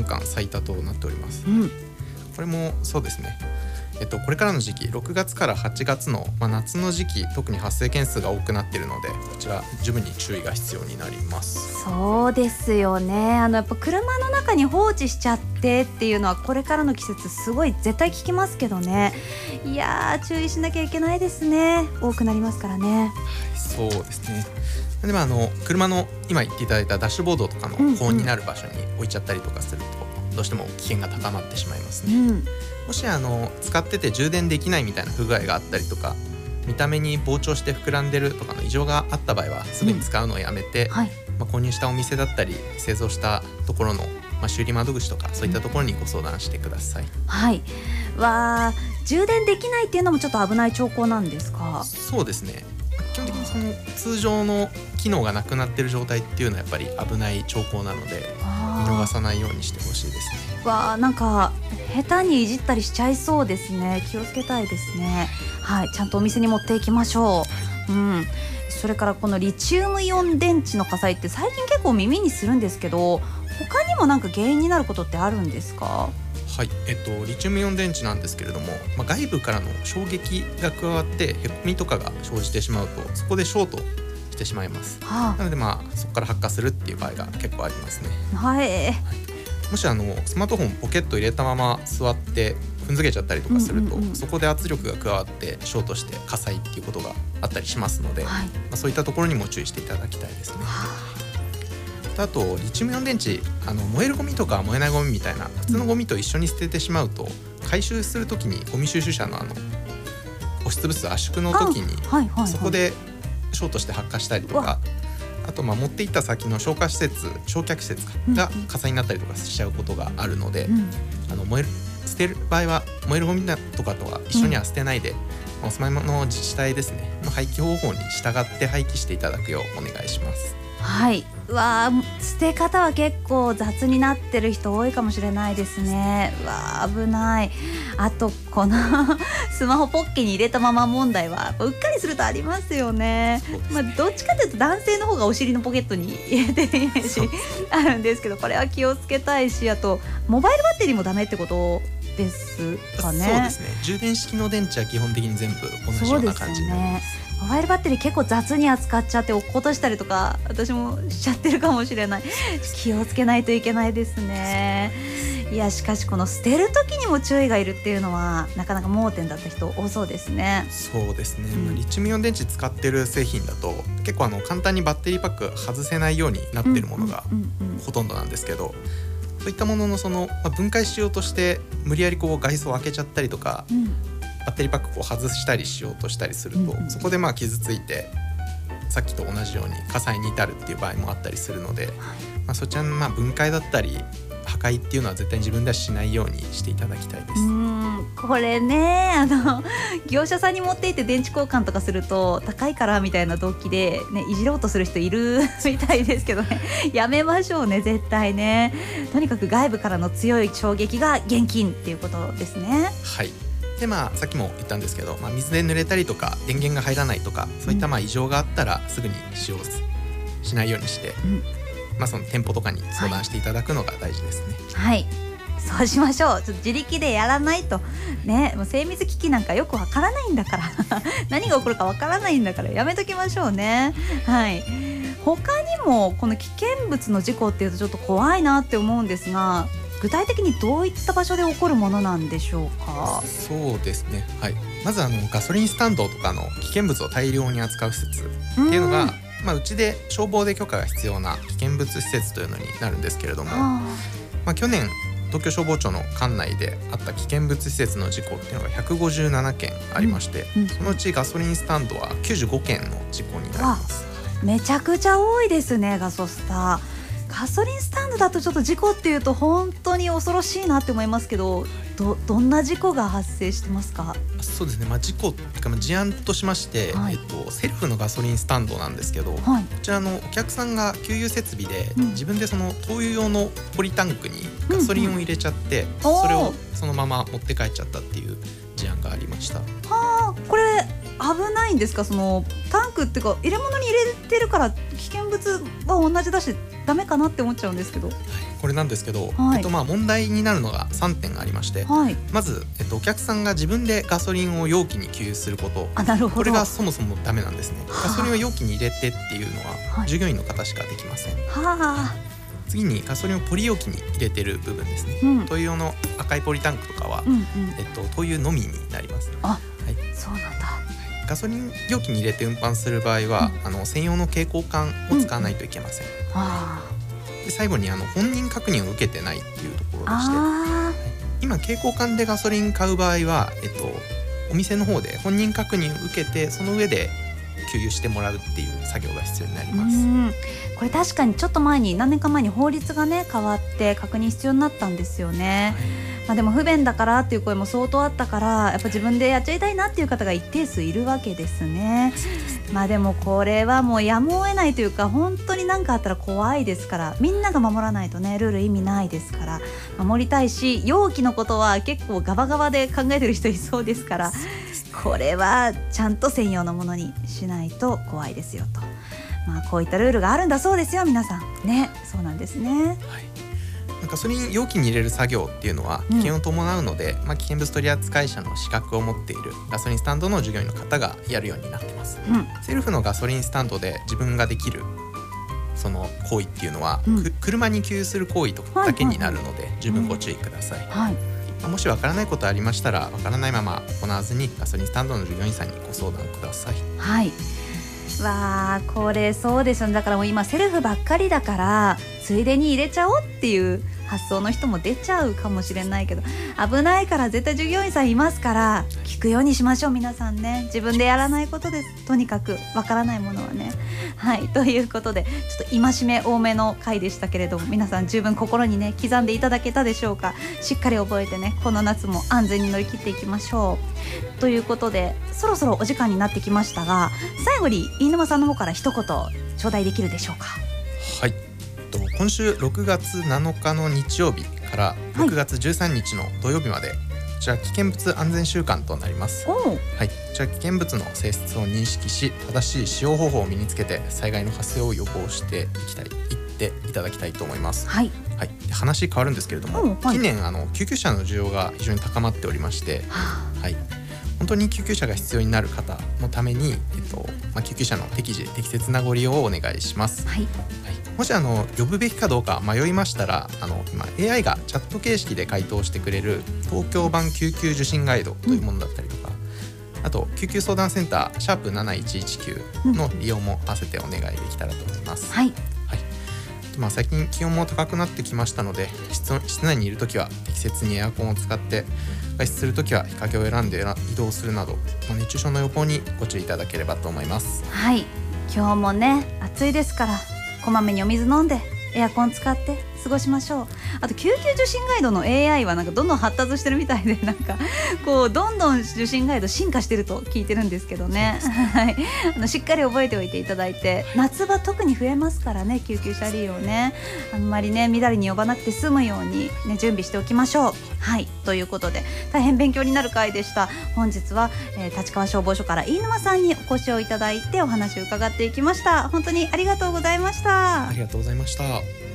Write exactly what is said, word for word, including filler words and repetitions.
間最多となっております、 うん、 これもそうですね、えっと、これからの時期ろくがつからはちがつの、まあ、夏の時期特に発生件数が多くなっているのでこちら十分に注意が必要になります。 そうですよね。あのやっぱ車の中に放置しちゃってっていうのはこれからの季節すごい絶対聞きますけどね。いやー注意しなきゃいけないですね。多くなりますからね。 そうですね。でもあの車の今言っていただいたダッシュボードとかの高温になる場所に置いちゃったりとかすると、うんうん、どうしても危険が高まってしまいますね、うん、もしあの使ってて充電できないみたいな不具合があったりとか見た目に膨張して膨らんでるとかの異常があった場合はすぐに使うのをやめて、うんはいまあ、購入したお店だったり製造したところの、まあ、修理窓口とかそういったところにご相談してください、うん、 はいわー充電できないっていうのもちょっと危ない兆候なんですか？ そうですね。基本的にその通常の機能がなくなっている状態っていうのはやっぱり危ない兆候なので見逃さないようにしてほしいですね。 わーなんか下手にいじったりしちゃいそうですね。気をつけたいですね。はいちゃんとお店に持っていきましょう、うん、それからこのリチウムイオン電池の火災って最近結構耳にするんですけど他にもなんか原因になることってあるんですか？ はいえっと、リチウムイオン電池なんですけれども、まあ、外部からの衝撃が加わってへこみとかが生じてしまうとそこでショートしてしまいます、はあ、なので、まあ、そこから発火するっていう場合が結構ありますね、 はい、はい、 もしあのスマートフォンポケット入れたまま座って踏んづけちゃったりとかすると、うんうんうん、そこで圧力が加わってショートして火災っていうことがあったりしますので、はいまあ、そういったところにも注意していただきたいですね、はああとリチウムイオン電池あの燃えるゴミとか燃えないゴミみたいな普通のゴミと一緒に捨ててしまうと回収するときにゴミ収集車のあの押しつぶす圧縮の時に、はいはいはい、そこでショートして発火したりとかあとまあ持っていった先の消火施設焼却施設が火災になったりとかしちゃうことがあるので、うん、あの燃える捨てる場合は燃えるゴミとかとは一緒には捨てないで、うん、お住まいの自治体ですねの廃棄方法に従って廃棄していただくようお願いします。 はい、うわ捨て方は結構雑になってる人多いかもしれないですね。うわ危ない。あとこのスマホポッケに入れたまま問題はうっかりするとありますよね。まあ、どっちかというと男性の方がお尻のポケットに入れてるイメージあるんですけどこれは気をつけたいしあとモバイルバッテリーもダメってことですかね。 そうですね充電式の電池は基本的に全部同じような感じになります。 モバイルバッテリー結構雑に扱っちゃって落っことしたりとか私もしちゃってるかもしれない。気をつけないといけないですね。いやしかしこの捨てる時にも注意がいるっていうのはなかなか盲点だった人多そうですね。 そうですね、うん、リチウムイオン電池使ってる製品だと結構あの簡単にバッテリーパック外せないようになってるものがほとんどなんですけど、そういったもののその、まあ、分解しようとして無理やりこう外装を開けちゃったりとか、うんバッテリーパックを外したりしようとしたりすると、うん、そこでまあ傷ついてさっきと同じように火災に至るっていう場合もあったりするので、はいまあ、そちらのまあ分解だったり破壊っていうのは絶対に自分ではしないようにしていただきたいです。 うんこれねあの業者さんに持っていって電池交換とかすると高いからみたいな動機で、ね、いじろうとする人いるみたいですけどねやめましょうね絶対ね。とにかく外部からの強い衝撃が厳禁っていうことですね。 はいでまあ、さっきも言ったんですけど、まあ、水で濡れたりとか電源が入らないとかそういったまあ異常があったらすぐに使用しないようにして、うんまあ、その店舗とかに相談していただくのが大事ですね。 はい、はい、そうしましょう。ちょっと自力でやらないとねもう精密機器なんかよくわからないんだから何が起こるかわからないんだからやめときましょうね。はい他にもこの危険物の事故っていうとちょっと怖いなって思うんですが具体的にどういった場所で起こるものなんでしょうか？ そうですね、はい、まずあのガソリンスタンドとかの危険物を大量に扱う施設っていうのがまあ、うちで消防で許可が必要な危険物施設というのになるんですけれども、まあ、去年東京消防庁の管内であった危険物施設の事故っていうのがひゃくごじゅうななけんありまして、うんうん、そのうちガソリンスタンドはきゅうじゅうごけんの事故になります。 めちゃくちゃ多いですね。ガソスタガソリンスタンドだとちょっと事故っていうと本当に恐ろしいなって思いますけど ど, どんな事故が発生してますか？ そうですね、まあ、事故っていうか、まあ、事案としまして、はいえっと、セルフのガソリンスタンドなんですけど、はい、こちらのお客さんが給油設備で、うん、自分でその灯油用のポリタンクにガソリンを入れちゃって、うんうん、それをそのまま持って帰っちゃったっていう事案がありました。 はあ、これ危ないんですか？そのタンクっていうか入れ物に入れてるから危険物は同じだしダメかなって思っちゃうんですけど。 はい、これなんですけど、 はい、 えっと、まあ問題になるのがさんてんありまして、 はい、 まず、えっと、お客さんが自分でガソリンを容器に給油すること、 あ、なるほど、 これがそもそもダメなんですね。 はあ、 ガソリンを容器に入れてっていうのは、はい、従業員の方しかできません。 はあ、 次にガソリンをポリ容器に入れてる部分ですね、うん、灯油用の赤いポリタンクとかは、うんうん、えっと、灯油のみになります。 あ、はい、そうなんだ。 ガソリン容器に入れて運搬する場合は、うん、あの専用の携行缶を使わないといけません。うん、はあ、で最後にあの本人確認を受けてないっていうところでして、はい、今携行缶でガソリン買う場合は、えっと、お店の方で本人確認を受けてその上で給油してもらうっていう作業が必要になります。 うん、これ確かにちょっと前に何年か前に法律がね変わって確認必要になったんですよね。はい、まあ、でも不便だからっていう声も相当あったから、やっぱ自分でやっちゃいたいなっていう方が一定数いるわけですね。まあでもこれはもうやむを得ないというか、本当に何かあったら怖いですから、みんなが守らないとねルール意味ないですから守りたいし、容器のことは結構ガバガバで考えてる人いそうですから、これはちゃんと専用のものにしないと怖いですよと。まあこういったルールがあるんだそうですよ皆さんね。そうなんですね。はい、 ガソリン容器に入れる作業っていうのは危険を伴うので、うん、まあ、危険物取扱者の資格を持っているガソリンスタンドの従業員の方がやるようになってます。うん、セルフのガソリンスタンドで自分ができるその行為っていうのは、うん、車に給油する行為とかだけになるので、はいはい、十分ご注意ください。うん、はい、まあ、もしわからないことありましたら、わからないまま行わずにガソリンスタンドの従業員さんにご相談ください。 はい、わあ、これそうですよね。だからもう今セルフばっかりだからついでに入れちゃおうっていう発想の人も出ちゃうかもしれないけど、危ないから絶対従業員さんいますから聞くようにしましょう皆さんね。自分でやらないことです。とにかくわからないものはね。はい、ということでちょっと戒め多めの回でしたけれども、皆さん十分心にね刻んでいただけたでしょうか。しっかり覚えてね、この夏も安全に乗り切っていきましょう。ということでそろそろお時間になってきましたが、最後に飯沼さんの方から一言頂戴できるでしょうか。 はい、今週ろくがつなのかの日曜日からろくがつじゅうさんにちの土曜日まで、はい、こちら危険物安全週間となります。はい、こちら危険物の性質を認識し、正しい使用方法を身につけて災害の発生を予防していきたいいっていただきたいと思います。はい、はい、話変わるんですけれども、はい、近年あの救急車の需要が非常に高まっておりまして、はい、本当に救急車が必要になる方のために、えっとまあ、救急車の適時適切なご利用をお願いします。はい、はい、もしあの呼ぶべきかどうか迷いましたら、あの今 エーアイ がチャット形式で回答してくれる東京版救急受診ガイドというものだったりとか、うん、あと救急相談センターシャープなないちいちきゅうの利用も合わせてお願いできたらと思います。はい、はい、まあ、最近気温も高くなってきましたので、 室, 室内にいるときは適切にエアコンを使って、外出するときは日陰を選んで移動するなど、まあ、熱中症の予防にご注意いただければと思います。 はい、今日もね暑いですから、こまめにお水飲んでエアコン使って過ごしましょう。あと救急受診ガイドの エーアイ はなんかどんどん発達してるみたいで、なんかこうどんどん受診ガイド進化してると聞いてるんですけどね。はい、あのしっかり覚えておいていただいて、夏場特に増えますからね、救急車利用ね。あんまりね乱れに呼ばなくて済むように、ね、準備しておきましょう。はい、ということで大変勉強になる回でした。本日は、えー、立川消防署から飯沼さんにお越しをいただいてお話を伺っていきました。本当にありがとうございました。 ありがとうございました。